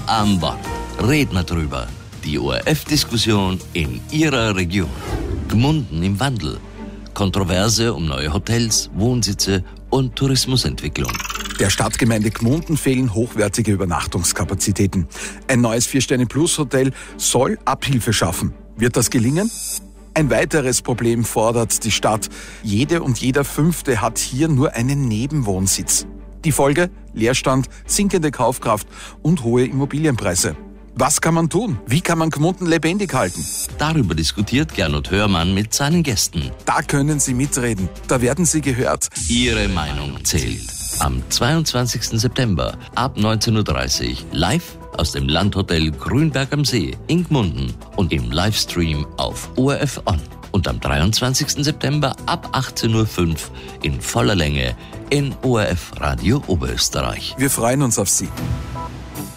am Wort. Red mal drüber. Die ORF-Diskussion in Ihrer Region. Gmunden im Wandel. Kontroverse um neue Hotels, Wohnsitze und Tourismusentwicklung. Der Stadtgemeinde Gmunden fehlen hochwertige Übernachtungskapazitäten. Ein neues 4-Sterne-Plus-Hotel soll Abhilfe schaffen. Wird das gelingen? Ein weiteres Problem fordert die Stadt. Jede und jeder Fünfte hat hier nur einen Nebenwohnsitz. Die Folge? Leerstand, sinkende Kaufkraft und hohe Immobilienpreise. Was kann man tun? Wie kann man Gmunden lebendig halten? Darüber diskutiert Gernot Hörmann mit seinen Gästen. Da können Sie mitreden. Da werden Sie gehört. Ihre Meinung zählt. Am 22. September ab 19.30 Uhr live aus dem Landhotel Grünberg am See in Gmunden und im Livestream auf ORF On. Und am 23. September ab 18.05 Uhr in voller Länge in ORF Radio Oberösterreich. Wir freuen uns auf Sie.